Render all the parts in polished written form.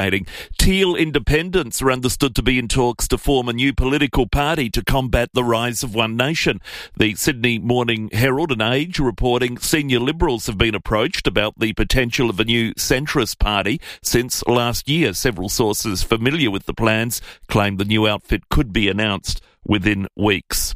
Teal independents are understood to be in talks to form a new political party to combat the rise of One Nation. The Sydney Morning Herald and Age reporting senior Liberals have been approached about the potential of a new centrist party since last year. Several sources familiar with the plans claim the new outfit could be announced within weeks.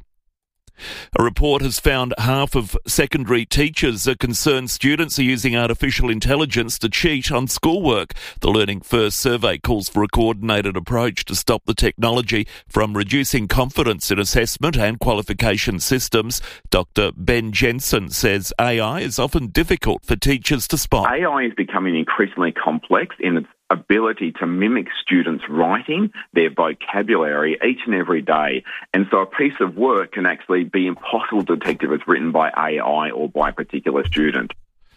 A report has found half of secondary teachers are concerned students are using artificial intelligence to cheat on schoolwork. The Learning First survey calls for a coordinated approach to stop the technology from reducing confidence in assessment and qualification systems. Dr. Ben Jensen says AI is often difficult for teachers to spot. AI is becoming increasingly complex in its ability to mimic students' writing, their vocabulary each and every day. And so a piece of work can actually be impossible to detect if it's written by AI or by a particular student.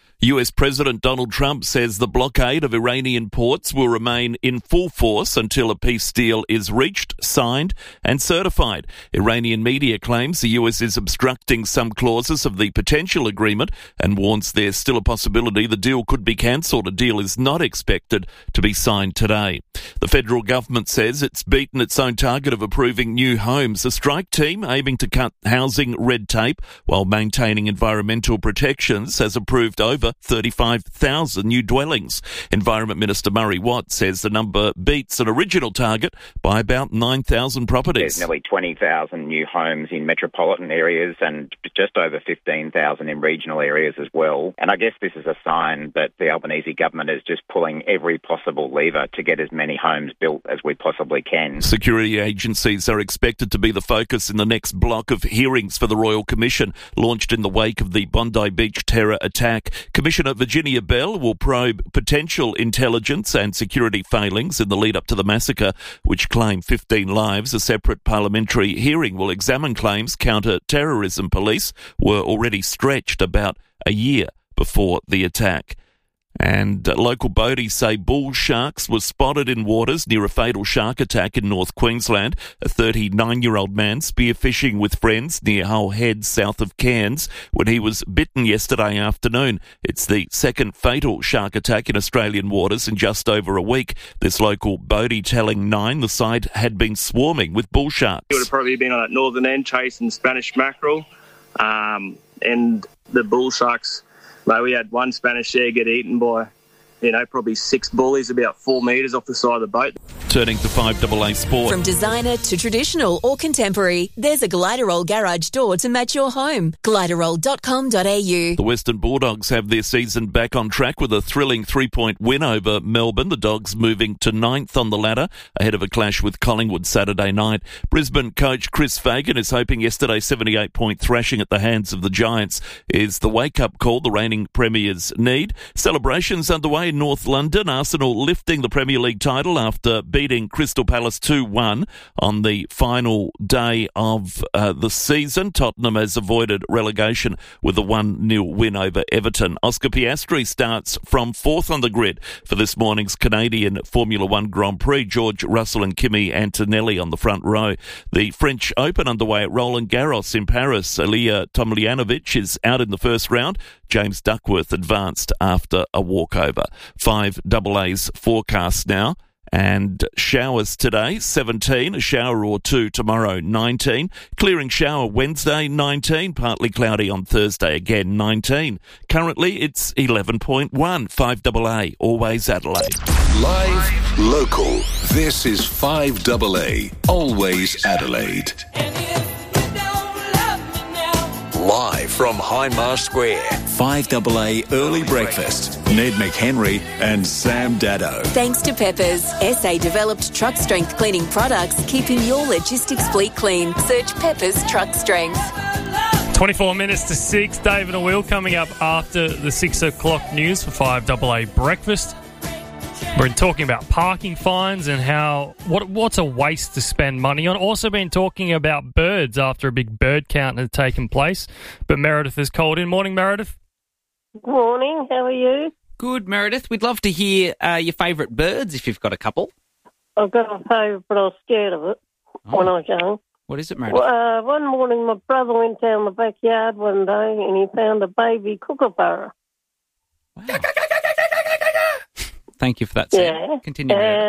US President Donald Trump says the blockade of Iranian ports will remain in full force until a peace deal is reached, signed and certified. Iranian media claims the US is obstructing some clauses of the potential agreement and warns there's still a possibility the deal could be cancelled. A deal is not expected to be signed today. The federal government says it's beaten its own target of approving new homes. A strike team aiming to cut housing red tape while maintaining environmental protections has approved over 35,000 new dwellings. Environment Minister Murray Watt says the number beats an original target by about 9,000 properties. There's nearly 20,000 new homes in metropolitan areas and just over 15,000 in regional areas as well. And I guess this is a sign that the Albanese government is just pulling every possible lever to get as many homes built as we possibly can. Security agencies are expected to be the focus in the next block of hearings for the Royal Commission, launched in the wake of the Bondi Beach terror attack. Commissioner Virginia Bell will probe potential intelligence and security failings in the lead-up to the massacre, which claimed 15 lives. A separate parliamentary hearing will examine claims counter-terrorism police were already stretched about a year before the attack. And local boaties say bull sharks were spotted in waters near a fatal shark attack in North Queensland. A 39-year-old man spearfishing with friends near Hull Head, south of Cairns, when he was bitten yesterday afternoon. It's the second fatal shark attack in Australian waters in just over a week. This local boatie telling Nine the site had been swarming with bull sharks. It would have probably been on that northern end chasing Spanish mackerel, and the bull sharks. Like we had one Spanish there get eaten by, probably 6 bullies about 4 metres off the side of the boat. Turning to 5AA Sport. From designer to traditional or contemporary, there's a Gliderol garage door to match your home. Gliderol.com.au. The Western Bulldogs have their season back on track with a thrilling 3-point win over Melbourne. The Dogs moving to 9th on the ladder ahead of a clash with Collingwood Saturday night. Brisbane coach Chris Fagan is hoping yesterday's 78-point thrashing at the hands of the Giants is the wake-up call the reigning premiers need. Celebrations underway in North London. Arsenal lifting the Premier League title after beating Crystal Palace 2-1 on the final day of the season. Tottenham has avoided relegation with a 1-0 win over Everton. Oscar Piastri starts from 4th on the grid for this morning's Canadian Formula One Grand Prix. George Russell and Kimi Antonelli on the front row. The French Open underway at Roland Garros in Paris. Ilya Tomljanovic is out in the first round. James Duckworth advanced after a walkover. 5AA's forecast now. And showers today, 17, a shower or two tomorrow, 19. Clearing shower Wednesday, 19. Partly cloudy on Thursday, again, 19. Currently, it's 11.1. 5AA, always Adelaide. Live, local. This is 5AA, always Adelaide. Live from Hindmarsh Square. 5AA Early Breakfast. Ned McHenry and Sam Daddo. Thanks to Peppers, SA-developed truck strength cleaning products, keeping your logistics fleet clean. Search Peppers Truck Strength. 24 minutes to 6. David and Will coming up after the 6 o'clock news for 5AA Breakfast. We're talking about parking fines and how what's a waste to spend money on. Also been talking about birds after a big bird count had taken place. But Meredith has called in. Morning, Meredith. Good morning. How are you? Good, Meredith. We'd love to hear your favourite birds if you've got a couple. I've got a favourite, but I was scared of it when I was young. What is it, Meredith? One morning my brother went down the backyard one day and he found a baby kookaburra. Wow. Thank you for that, Sam. Yeah. Continue.